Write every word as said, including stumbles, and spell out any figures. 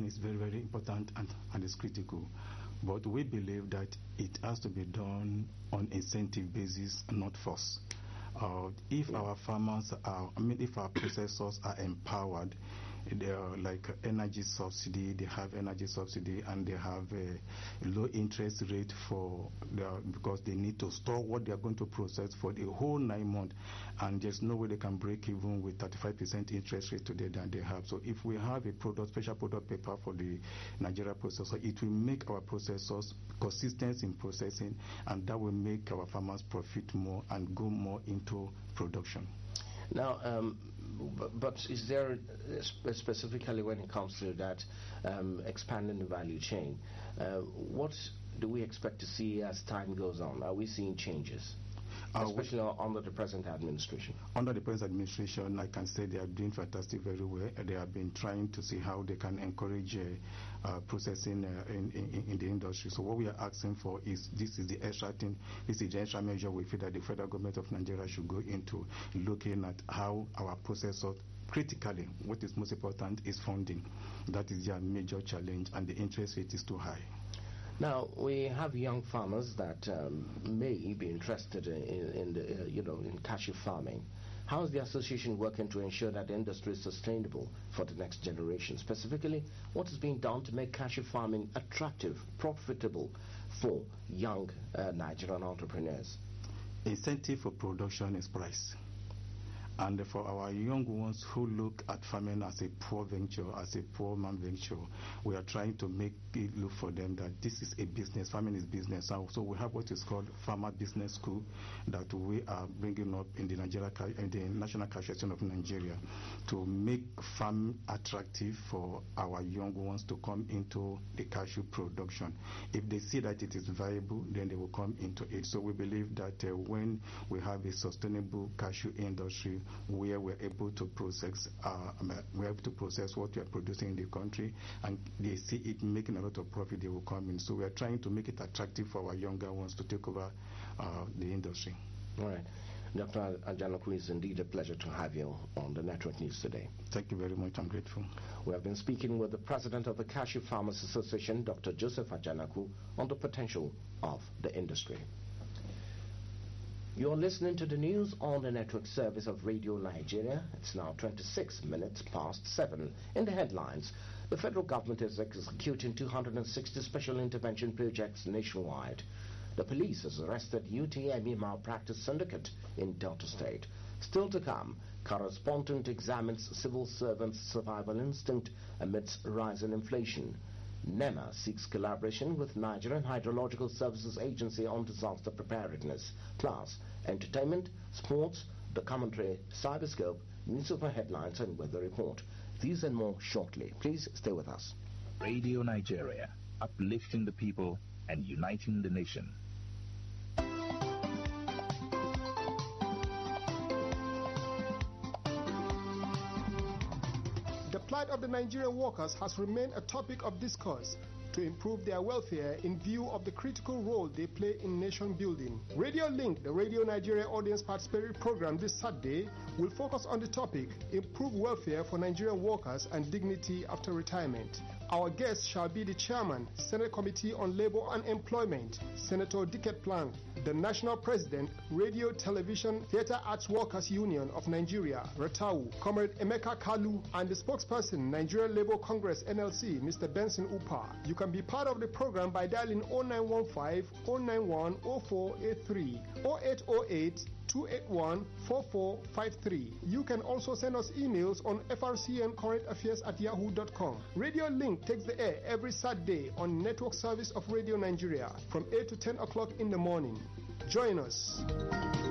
is very, very important and, and is critical. But we believe that it has to be done on incentive basis, not force. Uh, if our farmers are, I mean, if our processors are empowered, they are like energy subsidy, they have energy subsidy, and they have a low interest rate for their, because they need to store what they are going to process for the whole nine months, and there's no way they can break even with thirty-five percent interest rate today that they have. So if we have a product, special product paper for the Nigeria processor, it will make our processors consistent in processing, and that will make our farmers profit more and go more into production. Now, um, but, but is there uh, sp- specifically when it comes to that um, expanding the value chain, uh, what do we expect to see as time goes on? Are we seeing changes? Uh, Especially under the present administration. Under the present administration, I can say they are doing fantastic very well. They have been trying to see how they can encourage uh, uh, processing uh, in, in, in the industry. So what we are asking for is, this is the extra thing, this is the extra measure we feel that the federal government of Nigeria should go into, looking at how our processors, critically, what is most important is funding. That is their major challenge, and the interest rate is too high. Now, we have young farmers that um, may be interested in, in the, uh, you know, in cashew farming. How is the association working to ensure that the industry is sustainable for the next generation? Specifically, what is being done to make cashew farming attractive, profitable for young uh, Nigerian entrepreneurs? Incentive for production is price. And for our young ones who look at farming as a poor venture, as a poor man venture, we are trying to make it look for them that this is a business, farming is business. And so we have what is called Farmer Business School that we are bringing up in the Nigeria, in the National Cashew Association of Nigeria, to make farm attractive for our young ones to come into the cashew production. If they see that it is viable, then they will come into it. So we believe that uh, when we have a sustainable cashew industry, where we're able to process, uh, we're able to process what we are producing in the country, and they see it making a lot of profit, they will come in. So we are trying to make it attractive for our younger ones to take over uh, the industry. All right. Doctor Ajanaku, it's indeed a pleasure to have you on the Network News today. Thank you very much. I'm grateful. We have been speaking with the president of the Cashew Farmers Association, Doctor Joseph Ajanaku, on the potential of the industry. You're listening to the news on the network service of Radio Nigeria. It's now twenty-six minutes past seven. In the headlines, the federal government is executing two hundred sixty special intervention projects nationwide. The police has arrested U T M E malpractice syndicate in Delta State. Still to come, correspondent examines civil servants' survival instinct amidst rising inflation. NEMA seeks collaboration with Nigerian Hydrological Services Agency on disaster preparedness. Plus, entertainment, sports, the commentary, cyberscope, newspaper headlines and weather report. These and more shortly. Please stay with us. Radio Nigeria, uplifting the people and uniting the nation. The plight of the Nigerian workers has remained a topic of discourse to improve their welfare in view of the critical role they play in nation building. Radio Link, the Radio Nigeria Audience Participatory Program this Saturday, will focus on the topic, Improve Welfare for Nigerian Workers and Dignity After Retirement. Our guest shall be the Chairman, Senate Committee on Labor and Employment, Senator Dickett Plank, the National President, Radio, Television, Theatre Arts Workers Union of Nigeria, RATAU, Comrade Emeka Kalu, and the spokesperson, Nigerian Labour Congress, N L C, Mister Benson Upa. You can be part of the program by dialing oh nine one five, oh nine one, oh four eight three, oh eight oh eight, two eight one, four four five three. You can also send us emails on f r c n current affairs at yahoo dot com. Radio Link takes the air every Saturday on network service of Radio Nigeria from eight to ten o'clock in the morning. Join us.